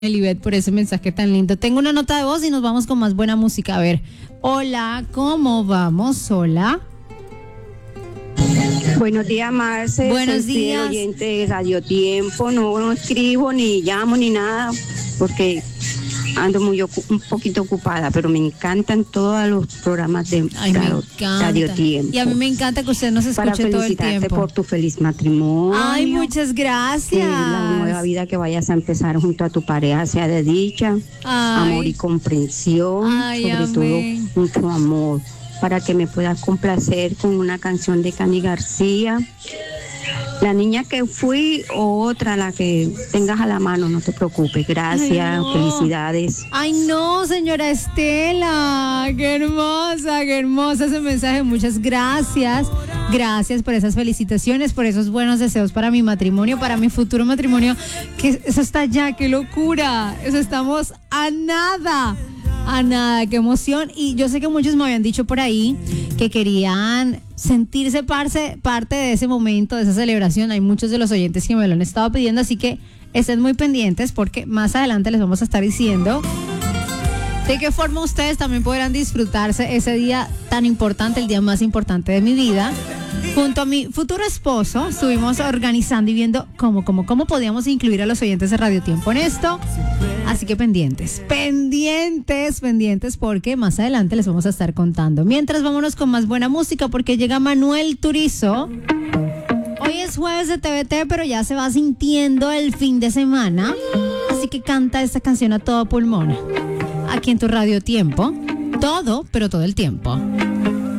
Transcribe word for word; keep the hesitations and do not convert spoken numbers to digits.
Elibet, por ese mensaje tan lindo. Tengo una nota de voz y nos vamos con más buena música. A ver, hola, ¿cómo vamos? Hola. Buenos días, Marce. Buenos Soy días. oyente de Radio Tiempo. No, no escribo ni llamo ni nada porque ando muy ocu- un poquito ocupada, pero me encantan todos los programas de Ay, me Radio, encanta. Radio Tiempo. Y a mí me encanta que usted nos Para escuche todo el felicitarte tiempo. por tu feliz matrimonio. Ay, muchas Que gracias. la nueva vida que vayas a empezar junto a tu pareja sea de dicha, Ay. amor y comprensión, Ay, sobre amén. todo mucho amor, para que me puedas complacer con una canción de Cani García. La niña que fui o otra, la que tengas a la mano, no te preocupes. Gracias, Ay, no. felicidades. Ay, no, señora Estela, qué hermosa, qué hermosa ese mensaje. Muchas gracias. Gracias por esas felicitaciones, por esos buenos deseos para mi matrimonio, para mi futuro matrimonio. Que eso está ya, qué locura. Eso estamos a nada. A nada, qué emoción. Y yo sé que muchos me habían dicho por ahí que querían sentirse parce, parte de ese momento, de esa celebración. Hay muchos de los oyentes que me lo han estado pidiendo, así que estén muy pendientes porque más adelante les vamos a estar diciendo de qué forma ustedes también podrán disfrutarse ese día tan importante, el día más importante de mi vida. Junto a mi futuro esposo estuvimos organizando y viendo cómo, cómo, cómo podíamos incluir a los oyentes de Radio Tiempo en esto. Así que pendientes, pendientes, pendientes, porque más adelante les vamos a estar contando. Mientras, vámonos con más buena música, porque llega Manuel Turizo. Hoy es jueves de T V T, pero ya se va sintiendo el fin de semana. Así que canta esta canción a todo pulmón. Aquí en tu Radio Tiempo. Todo, pero todo el tiempo.